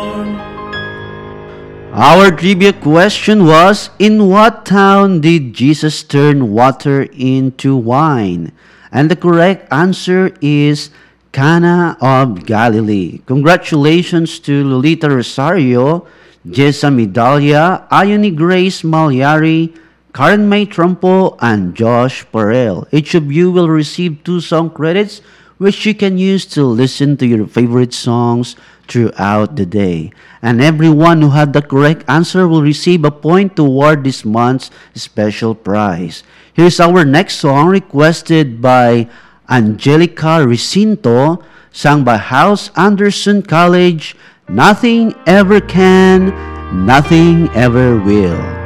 Our trivia question was, in what town did Jesus turn water into wine? And the correct answer is Cana of Galilee. Congratulations to Lolita Rosario, Jessa Midalia, Ione Grace Malyari, Karen May Trumpo, and Josh Parel. Each of you will receive 2 song credits which you can use to listen to your favorite songs throughout the day. And everyone who had the correct answer will receive a point toward this month's special prize. Here's our next song requested by Angelica Recinto, sung by House Anderson College, Nothing Ever Can, Nothing Ever Will.